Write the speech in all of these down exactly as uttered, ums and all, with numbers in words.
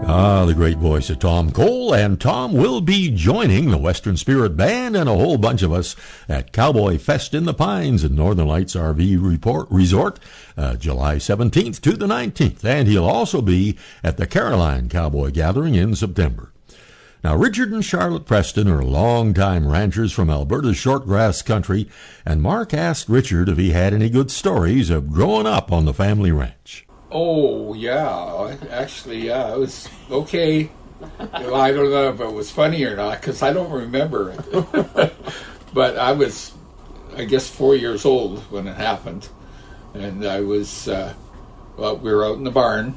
Ah, the great voice of Tom Cole, and Tom will be joining the Western Spirit Band and a whole bunch of us at Cowboy Fest in the Pines at Northern Lights R V Report Resort, uh, July seventeenth to the nineteenth, and he'll also be at the Caroline Cowboy Gathering in September. Now, Richard and Charlotte Preston are longtime ranchers from Alberta's shortgrass country, and Mark asked Richard if he had any good stories of growing up on the family ranch. Oh, yeah. Actually, yeah, it was okay. Well, I don't know if it was funny or not, because I don't remember it. But I was, I guess, four years old when it happened. And I was, uh, well, we were out in the barn,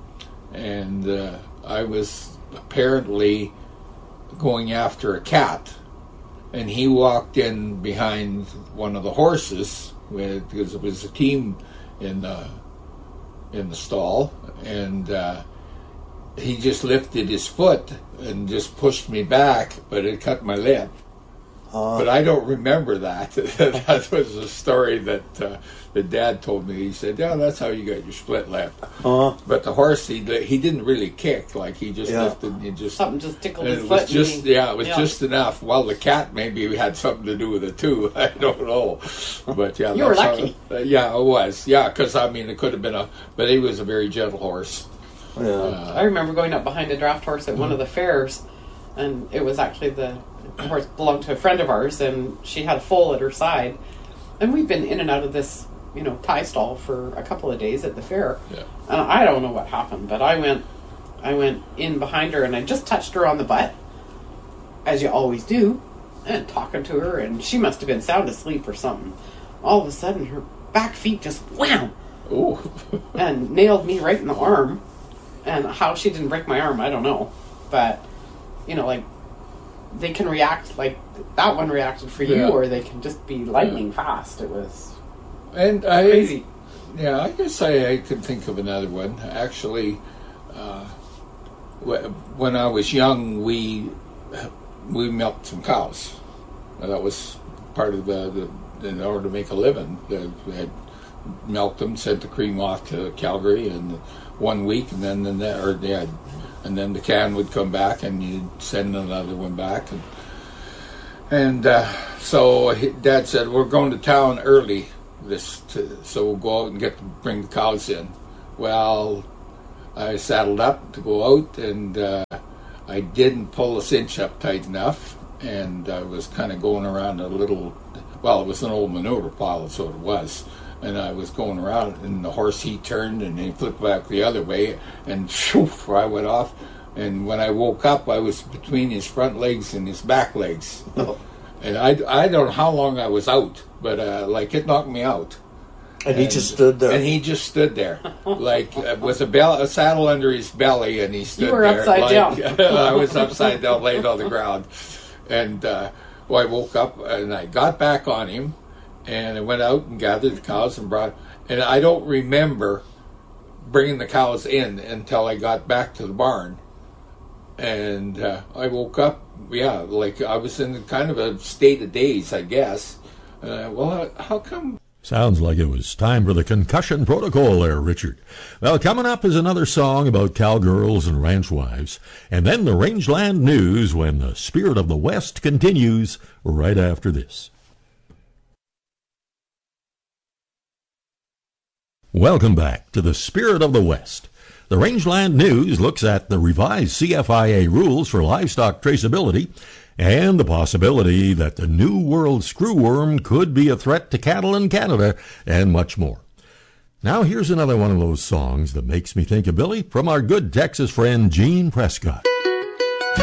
and uh, I was apparently going after a cat. And he walked in behind one of the horses, with, because it was a team in the in the stall, and uh, he just lifted his foot and just pushed me back, but it cut my lip. Uh, but I don't remember that. That was a story that uh, the dad told me. He said, "Yeah, that's how you got your split lip." Uh, but the horse, he he didn't really kick. Like he just yeah. lifted, he just something just tickled his it foot. Was just he, yeah, it was yeah. just enough. Well, the cat maybe had something to do with it too. I don't know. But yeah, you were lucky. How, uh, yeah, it was. Yeah, because I mean, it could have been a, but he was a very gentle horse. Yeah. Uh, I remember going up behind a draft horse at one of the fairs, and it was actually the horse belonged to a friend of ours, and she had a foal at her side, and we've been in and out of this, you know, tie stall for a couple of days at the fair. Yeah. And I don't know what happened, but I went, I went in behind her, and I just touched her on the butt, as you always do, and talking to her, and she must have been sound asleep or something. All of a sudden, her back feet just wham, ooh, and nailed me right in the arm. And how she didn't break my arm, I don't know, but you know, like, they can react like that one reacted for you, yeah. or they can just be lightning yeah. fast. It was and I, crazy. Yeah, I guess I, I could think of another one. Actually, uh, when I was young, we we milked some cows. That was part of the, the in order to make a living. We had milked them, sent the cream off to Calgary, and one week, and then and then, or yeah, and then the can would come back, and you'd send another one back, and and uh, so he, Dad said, "We're going to town early, this to, so we'll go out and get to bring the cows in." Well, I saddled up to go out, and uh, I didn't pull the cinch up tight enough, and I was kind of going around a little. Well, it was an old manure pile, that's what it was. And I was going around, and the horse, he turned, and he flipped back the other way, and shoof, I went off. And when I woke up, I was between his front legs and his back legs. Oh. And I, I don't know how long I was out, but uh, like it knocked me out. And, and he just stood there. And he just stood there, like uh, with a, bell, a saddle under his belly, and he stood you were there. upside like, down. I was upside down, laid on the ground. And uh, well, I woke up, and I got back on him. And I went out and gathered the cows and brought, and I don't remember bringing the cows in until I got back to the barn. And uh, I woke up, yeah, like I was in kind of a state of daze, I guess. Uh, well, how come? Sounds like it was time for the concussion protocol there, Richard. Well, coming up is another song about cowgirls and ranch wives. And then the Rangeland News when the Spirit of the West continues right after this. Welcome back to the Spirit of the West. The Rangeland News looks at the revised C F I A rules for livestock traceability and the possibility that the New World screwworm could be a threat to cattle in Canada and much more. Now here's another one of those songs that makes me think of Billy from our good Texas friend Gene Prescott.